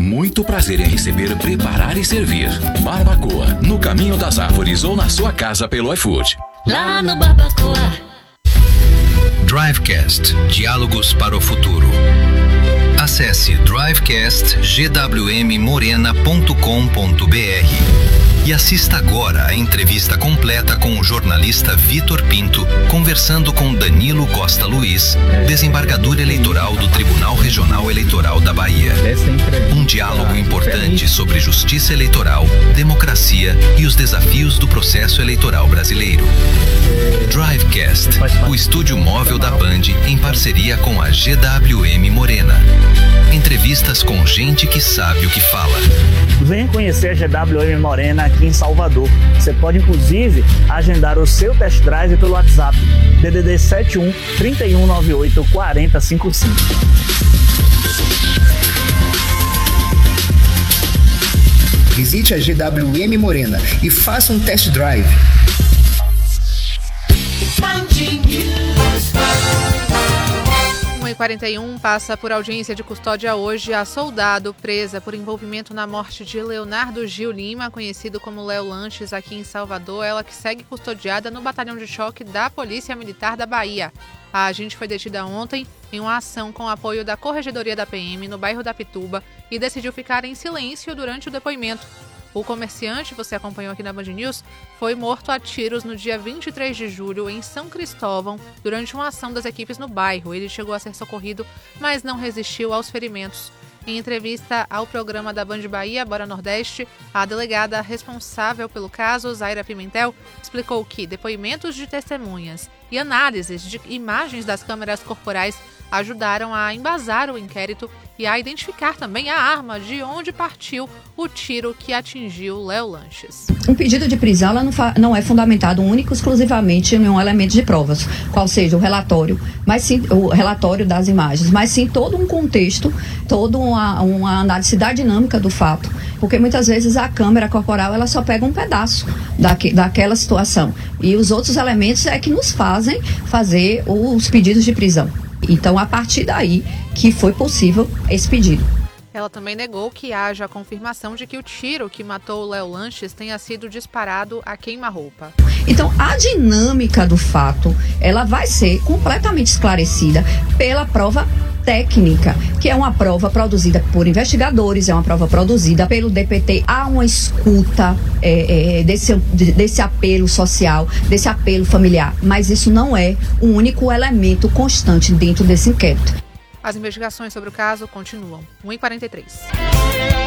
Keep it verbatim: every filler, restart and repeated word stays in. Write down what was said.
muito prazer em receber, preparar e servir. Barbacoa, no Caminho das Árvores ou na sua casa pelo iFood. Lá no Barbacoa. Drivecast, diálogos para o futuro. Acesse drivecast g w m morena ponto com ponto b r e assista agora a entrevista completa com o jornalista Vitor Pinto, conversando com Danilo Costa Luiz, desembargador eleitoral do Tribunal Regional Eleitoral da Bahia. Um diálogo importante sobre justiça eleitoral, democracia e os desafios do processo eleitoral brasileiro. Drivecast, o estúdio móvel da Band em parceria com a G W M Morena. Entrevistas com gente que sabe o que fala. Venha conhecer a G W M Morena aqui em Salvador. Você pode inclusive agendar o seu test drive pelo WhatsApp D D D sete um, trinta e um noventa e oito, quarenta, cinquenta e cinco. Visite a G W M Morena e faça um test drive. uma e quarenta e um passa por audiência de custódia hoje a soldado presa por envolvimento na morte de Leonardo Gil Lima, conhecido como Léo Lanches, aqui em Salvador. Ela que segue custodiada no batalhão de choque da Polícia Militar da Bahia. A agente foi detida ontem em uma ação com apoio da Corregedoria da P M no bairro da Pituba e decidiu ficar em silêncio durante o depoimento. O comerciante, você acompanhou aqui na Band News, foi morto a tiros no dia vinte e três de julho em São Cristóvão, durante uma ação das equipes no bairro. Ele chegou a ser socorrido, mas não resistiu aos ferimentos. Em entrevista ao programa da Band Bahia, Bora Nordeste, a delegada responsável pelo caso, Zaira Pimentel, explicou que depoimentos de testemunhas e análises de imagens das câmeras corporais ajudaram a embasar o inquérito e a identificar também a arma de onde partiu o tiro que atingiu Léo Lanches. Um pedido de prisão ela não, fa- não é fundamentado único exclusivamente em um elemento de provas, qual seja o relatório, mas sim o relatório das imagens, mas sim todo um contexto, toda uma, uma análise da dinâmica do fato, porque muitas vezes a câmera corporal ela só pega um pedaço daque, daquela situação e os outros elementos é que nos fazem fazer os pedidos de prisão. Então, a partir daí que foi possível esse pedido. Ela também negou que haja a confirmação de que o tiro que matou o Léo Lanches tenha sido disparado a queima-roupa. Então, a dinâmica do fato, ela vai ser completamente esclarecida pela prova técnica, que é uma prova produzida por investigadores, é uma prova produzida pelo D P T. Há uma escuta é, é, desse, desse apelo social, desse apelo familiar, mas isso não é o único elemento constante dentro desse inquérito. As investigações sobre o caso continuam. uma e quarenta e três.